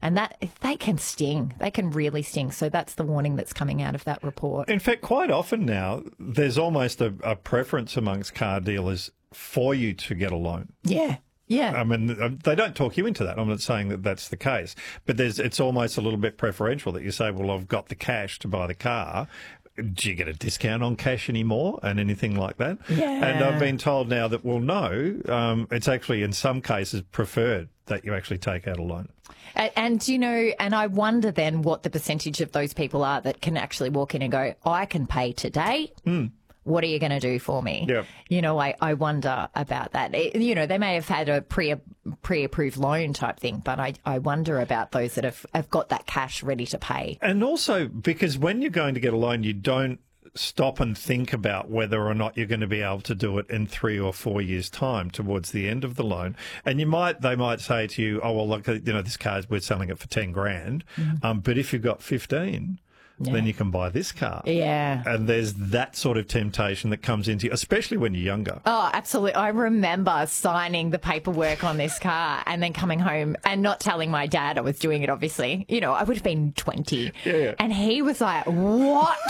And that they can sting. They can really sting. So that's the warning that's coming out of that report. In fact, quite often now, there's almost a preference amongst car dealers for you to get a loan. Yeah. Yeah. I mean, they don't talk you into that. I'm not saying that that's the case. But it's almost a little bit preferential that you say, well, I've got the cash to buy the car. Do you get a discount on cash anymore and anything like that? Yeah. And I've been told now that, well, no, it's actually in some cases preferred that you actually take out a loan. And, you know, and I wonder then what the percentage of those people are that can actually walk in and go, I can pay today. What are you going to do for me? Yep. You know, I wonder about that. You know, they may have had a pre-approved loan type thing, but I wonder about those that have got that cash ready to pay. And also because when you're going to get a loan, you don't stop and think about whether or not you're going to be able to do it in 3 or 4 years' time towards the end of the loan. And they might say to you, oh, well, look, you know, this car, we're selling it for 10 grand. But if you've got 15, then you can buy this car. Yeah. And there's that sort of temptation that comes into you, especially when you're younger. Oh, absolutely. I remember signing the paperwork on this car and then coming home and not telling my dad I was doing it, obviously. You know, I would have been 20. Yeah. And he was like, what?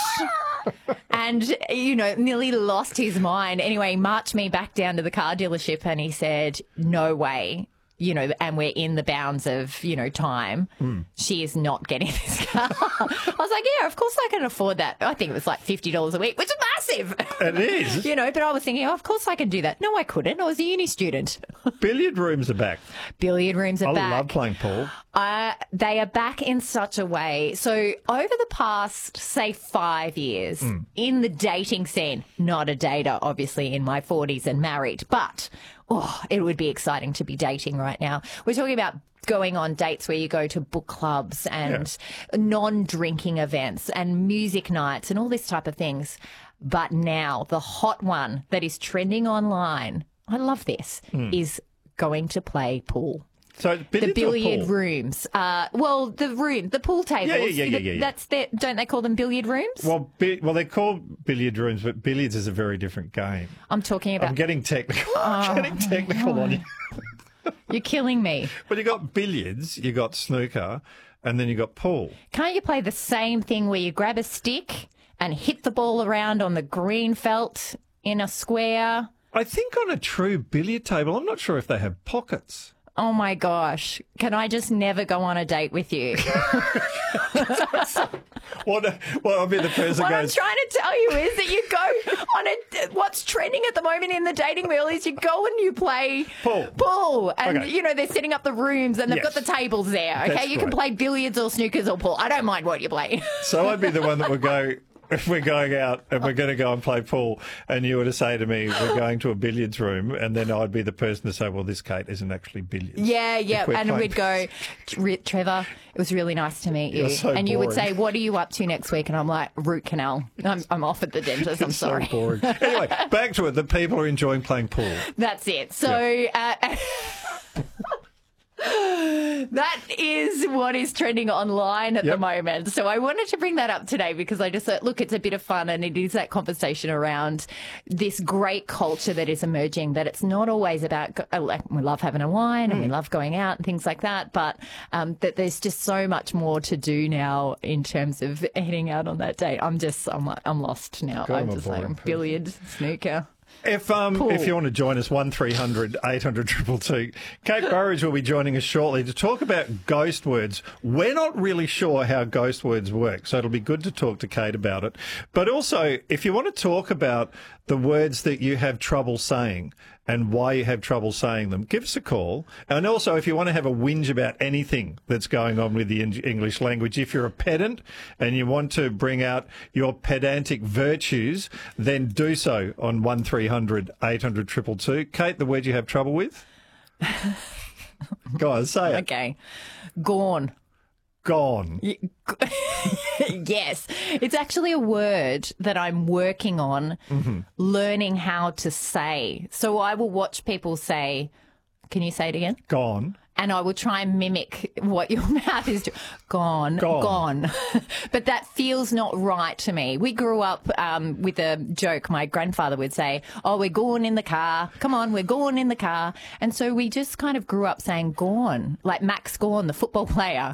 And, you know, nearly lost his mind. Anyway, he marched me back down to the car dealership and he said, no way. You know, and we're in the bounds of, you know, time. She is not getting this car. I was like, yeah, of course I can afford that. I think it was like $50 a week, which is massive. It is. You know, but I was thinking, oh, of course I can do that. No, I couldn't. I was a uni student. Billiard rooms are back. Billiard rooms are back. I love playing pool. They are back in such a way. So over the past, say, 5 years in the dating scene, not a dater, obviously, in my 40s and married, but it would be exciting to be dating right now. We're talking about going on dates where you go to book clubs and non-drinking events and music nights and all this type of things. But now the hot one that is trending online, I love this, is going to play pool. So The billiard rooms. The pool tables. Yeah. That's don't they call them billiard rooms? Well, they're called billiard rooms, but billiards is a very different game. I'm talking about. I'm getting technical. I'm getting technical on you. You're killing me. But you got billiards, you got snooker, and then you got pool. Can't you play the same thing where you grab a stick and hit the ball around on the green felt in a square? I think on a true billiard table, I'm not sure if they have pockets. Oh, my gosh. Can I just never go on a date with you? Well, I'll be the person What who I'm goes, trying to tell you is that you go on what's trending at the moment in the dating wheel is you go and you play pool. And, Okay. you know, they're setting up the rooms and they've got the tables there, okay? That's You can right. play billiards or snookers or pool. I don't mind what you play. so I'd be the one that would go, if we're going out and we're going to go and play pool, and you were to say to me, we're going to a billiards room, and then I'd be the person to say, well, this, Kate, isn't actually billiards. Yeah. we're And playing- we'd go, Trevor, it was really nice to meet you. You're so and you would boring. say, what are you up to next week? And I'm like, root canal. I'm off at the dentist. I'm sorry. So boring. Anyway, back to it. The people are enjoying playing pool. That's it. So that is what is trending online at the moment. So I wanted to bring that up today because I just thought, look, it's a bit of fun and it is that conversation around this great culture that is emerging, that it's not always about, we love having a wine and we love going out and things like that, but that there's just so much more to do now in terms of heading out on that date. I'm lost now. God, I'm I'm a just boring like person. billiard, snooker. If you want to join us, 1300 800 222. Kate Burridge will be joining us shortly to talk about ghost words. We're not really sure how ghost words work, so it'll be good to talk to Kate about it. But also, if you want to talk about the words that you have trouble saying and why you have trouble saying them, give us a call. And also, if you want to have a whinge about anything that's going on with the English language, if you're a pedant and you want to bring out your pedantic virtues, then do so on 1300 800 222. Kate, the word you have trouble with? Go on, say it. Okay. Gone. Gone. Yes. It's actually a word that I'm working on learning how to say. So I will watch people say, can you say it again? Gone. And I will try and mimic what your mouth is doing. Gone. But that feels not right to me. We grew up with a joke. My grandfather would say, oh, we're gone in the car. Come on, we're gone in the car. And so we just kind of grew up saying gone, like Max Gawn, the football player.